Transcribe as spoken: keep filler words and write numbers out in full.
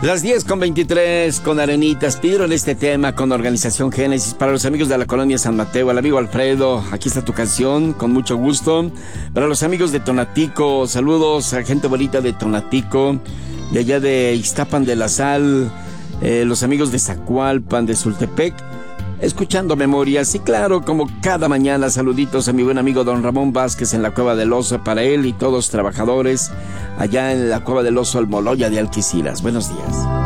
Las diez con veintitrés con Arenitas. Pidieron este tema con Organización Génesis para los amigos de la colonia San Mateo. El amigo Alfredo, aquí está tu canción, con mucho gusto. Para los amigos de Tonatico, saludos a gente bonita de Tonatico, de allá de Ixtapan de la Sal, eh, los amigos de Zacualpan, de Sultepec, escuchando memorias. Y claro, como cada mañana, saluditos a mi buen amigo don Ramón Vázquez en la Cueva del Oso, para él y todos los trabajadores allá en la Cueva del Oso Almoloya de Alquiciras. Buenos días.